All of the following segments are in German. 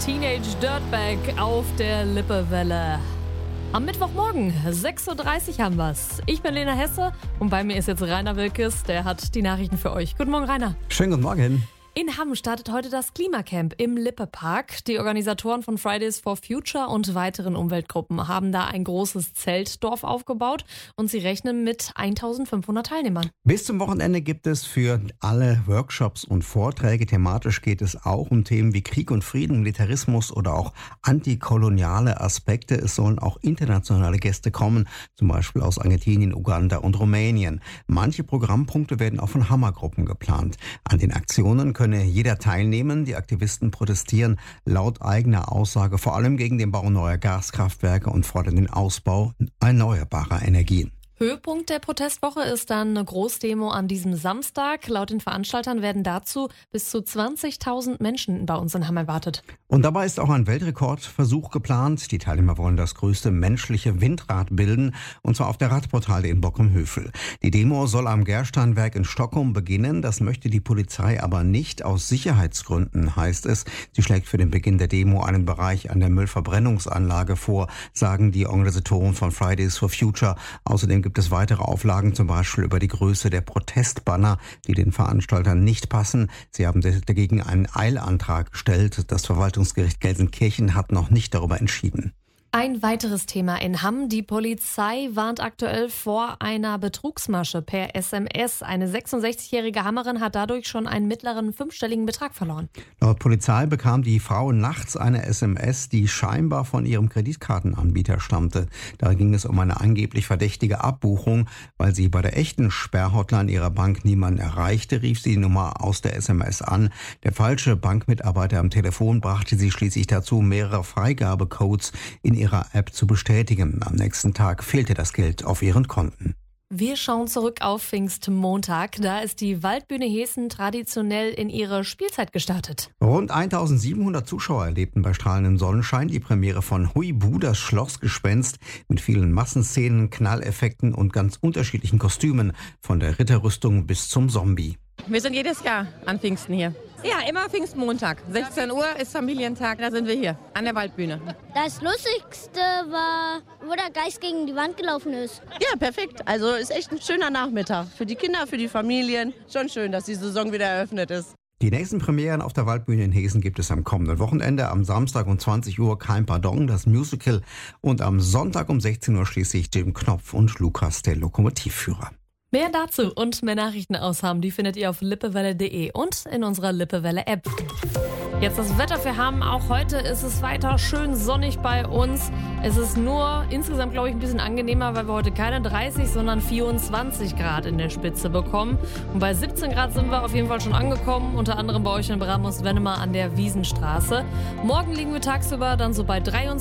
Teenage Dirtbag auf der Lippewelle. Am Mittwochmorgen, 6.30 Uhr haben wir's. Ich bin Lena Hesse und bei mir ist jetzt Rainer Wilkes, der hat die Nachrichten für euch. Guten Morgen, Rainer. Schönen guten Morgen. In Hamm startet heute das Klimacamp im Lippe-Park. Die Organisatoren von Fridays for Future und weiteren Umweltgruppen haben da ein großes Zeltdorf aufgebaut und sie rechnen mit 1.500 Teilnehmern. Bis zum Wochenende gibt es für alle Workshops und Vorträge. Thematisch geht es auch um Themen wie Krieg und Frieden, Militarismus oder auch antikoloniale Aspekte. Es sollen auch internationale Gäste kommen, zum Beispiel aus Argentinien, Uganda und Rumänien. Manche Programmpunkte werden auch von Hammergruppen geplant. An den Aktionen könne jeder teilnehmen. Die Aktivisten protestieren laut eigener Aussage vor allem gegen den Bau neuer Gaskraftwerke und fordern den Ausbau erneuerbarer Energien. Höhepunkt der Protestwoche ist dann eine Großdemo an diesem Samstag. Laut den Veranstaltern werden dazu bis zu 20.000 Menschen bei uns in Hamm erwartet. Und dabei ist auch ein Weltrekordversuch geplant. Die Teilnehmer wollen das größte menschliche Windrad bilden, und zwar auf der Radportale in Bockum-Hövel. Die Demo soll am Gersteinwerk in Stockholm beginnen. Das möchte die Polizei aber nicht aus Sicherheitsgründen, heißt es. Sie schlägt für den Beginn der Demo einen Bereich an der Müllverbrennungsanlage vor, sagen die Organisatoren von Fridays for Future. Außerdem gibt es weitere Auflagen, zum Beispiel über die Größe der Protestbanner, die den Veranstaltern nicht passen. Sie haben dagegen einen Eilantrag gestellt. Das Verwaltungsgericht Gelsenkirchen hat noch nicht darüber entschieden. Ein weiteres Thema in Hamm. Die Polizei warnt aktuell vor einer Betrugsmasche per SMS. Eine 66-jährige Hammerin hat dadurch schon einen mittleren 5-stelligen Betrag verloren. Laut Polizei bekam die Frau nachts eine SMS, die scheinbar von ihrem Kreditkartenanbieter stammte. Da ging es um eine angeblich verdächtige Abbuchung. Weil sie bei der echten Sperrhotline ihrer Bank niemanden erreichte, rief sie die Nummer aus der SMS an. Der falsche Bankmitarbeiter am Telefon brachte sie schließlich dazu, mehrere Freigabecodes in ihrer App zu bestätigen. Am nächsten Tag fehlte das Geld auf ihren Konten. Wir schauen zurück auf Pfingstmontag. Da ist die Waldbühne Heßen traditionell in ihre Spielzeit gestartet. Rund 1.700 Zuschauer erlebten bei strahlendem Sonnenschein die Premiere von Huibu, das Schlossgespenst, mit vielen Massenszenen, Knalleffekten und ganz unterschiedlichen Kostümen, von der Ritterrüstung bis zum Zombie. Wir sind jedes Jahr an Pfingsten hier. Ja, immer Pfingstmontag. 16 Uhr ist Familientag, da sind wir hier an der Waldbühne. Das Lustigste war, wo der Geist gegen die Wand gelaufen ist. Ja, perfekt. Also ist echt ein schöner Nachmittag. Für die Kinder, für die Familien. Schon schön, dass die Saison wieder eröffnet ist. Die nächsten Premieren auf der Waldbühne in Heßen gibt es am kommenden Wochenende. Am Samstag um 20 Uhr Kein Pardon, das Musical. Und am Sonntag um 16 Uhr schließlich Jim Knopf und Lukas, der Lokomotivführer. Mehr dazu und mehr Nachrichten aus Hamm, die findet ihr auf lippewelle.de und in unserer Lippewelle-App. Jetzt das Wetter für Hamm. Auch heute ist es weiter schön sonnig bei uns. Es ist nur insgesamt, glaube ich, ein bisschen angenehmer, weil wir heute keine 30, sondern 24 Grad in der Spitze bekommen. Und bei 17 Grad sind wir auf jeden Fall schon angekommen, unter anderem bei euch in Bramos-Wennemar an der Wiesenstraße. Morgen liegen wir tagsüber dann so bei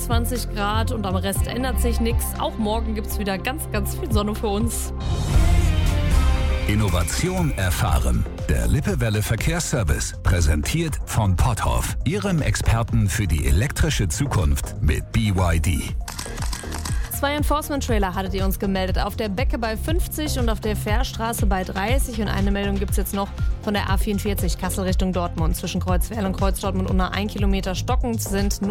23 Grad und am Rest ändert sich nichts. Auch morgen gibt es wieder ganz, ganz viel Sonne für uns. Innovation erfahren. Der Lippewelle Verkehrsservice, präsentiert von Potthoff, Ihrem Experten für die elektrische Zukunft mit BYD. 2 Enforcement-Trailer hattet ihr uns gemeldet. Auf der Becke bei 50 und auf der Fährstraße bei 30. Und eine Meldung gibt es jetzt noch von der A44 Kassel Richtung Dortmund. Zwischen Kreuzwerl und Kreuz Dortmund unter 1 Kilometer stockend sind